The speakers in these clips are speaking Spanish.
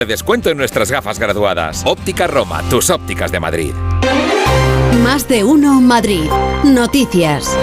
Descuento en nuestras gafas graduadas. Óptica Roma, tus ópticas de Madrid. Más de uno Madrid. Noticias.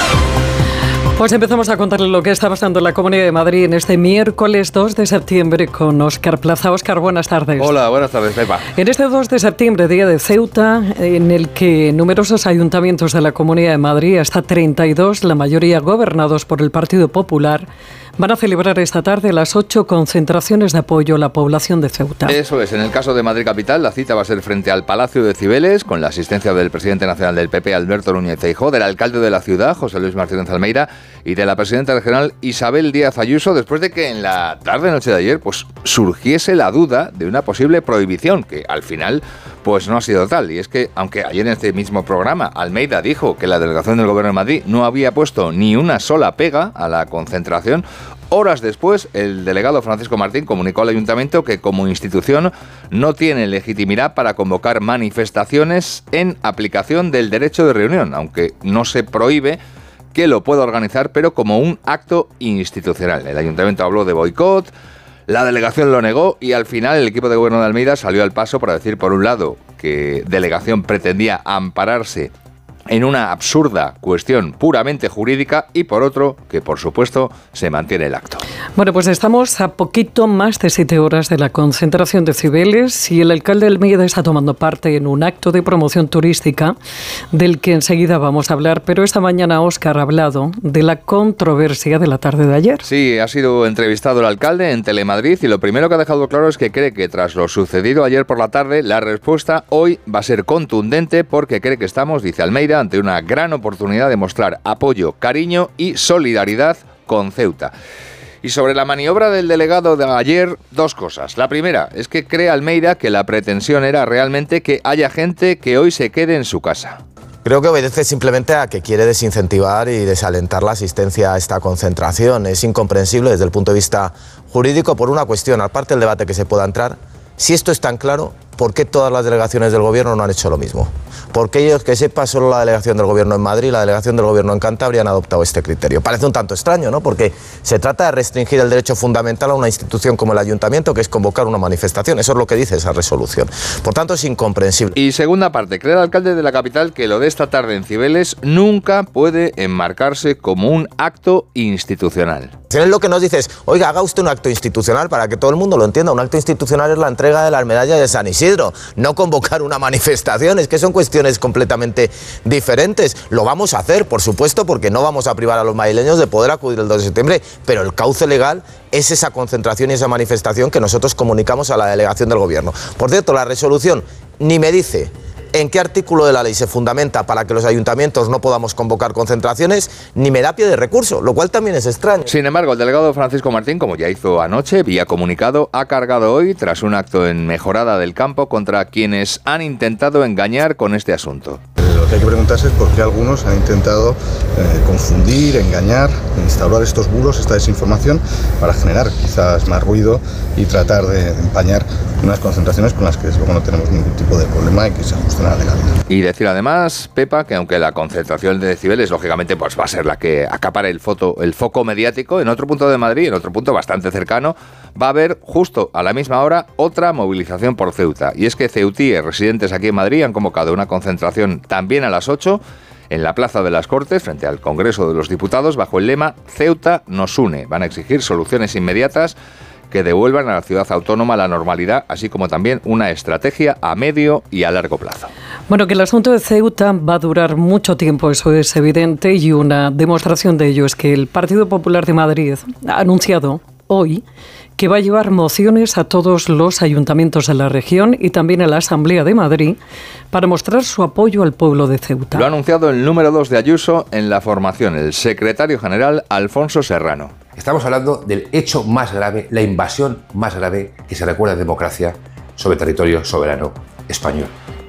Pues empezamos a contarle lo que está pasando en la Comunidad de Madrid en este miércoles 2 de septiembre con Óscar Plaza. Óscar, buenas tardes. Hola, buenas tardes, Pepa. En este 2 de septiembre, día de Ceuta, en el que numerosos ayuntamientos de la Comunidad de Madrid, hasta 32, la mayoría gobernados por el Partido Popular, van a celebrar esta tarde las 8 concentraciones de apoyo a la población de Ceuta. Eso es, en el caso de Madrid Capital, la cita va a ser frente al Palacio de Cibeles, con la asistencia del presidente nacional del PP, Alberto Núñez Feijóo, del alcalde de la ciudad, José Luis Martínez Almeida, y de la presidenta regional, Isabel Díaz Ayuso, después de que en la tarde-noche de ayer pues surgiese la duda de una posible prohibición, que al final pues no ha sido tal. Y es que, aunque ayer en este mismo programa Almeida dijo que la delegación del Gobierno de Madrid no había puesto ni una sola pega a la concentración, horas después, el delegado Francisco Martín comunicó al ayuntamiento que como institución no tiene legitimidad para convocar manifestaciones en aplicación del derecho de reunión, aunque no se prohíbe que lo pueda organizar, pero como un acto institucional. El ayuntamiento habló de boicot, la delegación lo negó y al final el equipo de gobierno de Almeida salió al paso para decir, por un lado, que delegación pretendía ampararse en una absurda cuestión puramente jurídica y por otro, que por supuesto se mantiene el acto. Bueno, pues estamos a poquito más de 7 horas de la concentración de Cibeles y el alcalde de Almeida está tomando parte en un acto de promoción turística del que enseguida vamos a hablar, pero esta mañana Óscar ha hablado de la controversia de la tarde de ayer. Sí, ha sido entrevistado el alcalde en Telemadrid y lo primero que ha dejado claro es que cree que tras lo sucedido ayer por la tarde, la respuesta hoy va a ser contundente porque cree que estamos, dice Almeida, ante una gran oportunidad de mostrar apoyo, cariño y solidaridad con Ceuta. Y sobre la maniobra del delegado de ayer, 2 cosas. La primera es que cree Almeida que la pretensión era realmente que haya gente que hoy se quede en su casa. Creo que obedece simplemente a que quiere desincentivar y desalentar la asistencia a esta concentración. Es incomprensible desde el punto de vista jurídico por una cuestión, aparte del debate que se pueda entrar. Si esto es tan claro, ¿por qué todas las delegaciones del Gobierno no han hecho lo mismo? ¿Por qué ellos, que sepa, solo la delegación del Gobierno en Madrid y la delegación del Gobierno en Cantabria han adoptado este criterio? Parece un tanto extraño, ¿no? Porque se trata de restringir el derecho fundamental a una institución como el Ayuntamiento, que es convocar una manifestación. Eso es lo que dice esa resolución. Por tanto, es incomprensible. Y segunda parte, cree el alcalde de la capital que lo de esta tarde en Cibeles nunca puede enmarcarse como un acto institucional. Es lo que nos dices, oiga, haga usted un acto institucional para que todo el mundo lo entienda. Un acto institucional es la entrega de las medallas de San Isidro, no convocar una manifestación. Es que son cuestiones completamente diferentes. Lo vamos a hacer, por supuesto, porque no vamos a privar a los madrileños de poder acudir el 2 de septiembre, pero el cauce legal es esa concentración y esa manifestación que nosotros comunicamos a la delegación del Gobierno. Por cierto, la resolución ni me dice en qué artículo de la ley se fundamenta para que los ayuntamientos no podamos convocar concentraciones, ni me da pie de recurso, lo cual también es extraño. Sin embargo, el delegado Francisco Martín, como ya hizo anoche, vía comunicado, ha cargado hoy, tras un acto en Mejorada del Campo, contra quienes han intentado engañar con este asunto. Lo que hay que preguntarse es por qué algunos han intentado confundir, engañar, instaurar estos bulos, esta desinformación, para generar quizás más ruido y tratar de empañar unas concentraciones con las que desde luego no tenemos ningún tipo de problema y que se ajustan a la legalidad. Y decir además, Pepa, que aunque la concentración de Cibeles lógicamente pues va a ser la que acapare el foco mediático, en otro punto de Madrid, en otro punto bastante cercano, va a haber justo a la misma hora otra movilización por Ceuta. Y es que ceutíes residentes aquí en Madrid han convocado una concentración también a las 8 en la Plaza de las Cortes, frente al Congreso de los Diputados, bajo el lema Ceuta nos une. Van a exigir soluciones inmediatas que devuelvan a la ciudad autónoma la normalidad, así como también una estrategia a medio y a largo plazo. Bueno, que el asunto de Ceuta va a durar mucho tiempo, eso es evidente, y una demostración de ello es que el Partido Popular de Madrid ha anunciado hoy que va a llevar mociones a todos los ayuntamientos de la región y también a la Asamblea de Madrid para mostrar su apoyo al pueblo de Ceuta. Lo ha anunciado el número 2 de Ayuso en la formación, el secretario general Alfonso Serrano. Estamos hablando del hecho más grave, la invasión más grave que se recuerda en democracia sobre territorio soberano español.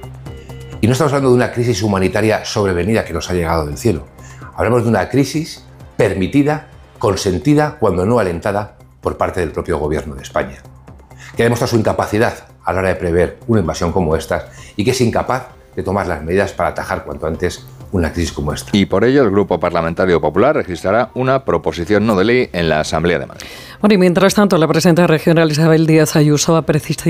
Y no estamos hablando de una crisis humanitaria sobrevenida que nos ha llegado del cielo. Hablamos de una crisis permitida, consentida, cuando no alentada, por parte del propio gobierno de España, que demuestra su incapacidad a la hora de prever una invasión como esta y que es incapaz de tomar las medidas para atajar cuanto antes una crisis como esta. Y por ello el Grupo Parlamentario Popular registrará una proposición no de ley en la Asamblea de Madrid. Bueno, y mientras tanto, la presidenta regional Isabel Díaz Ayuso ha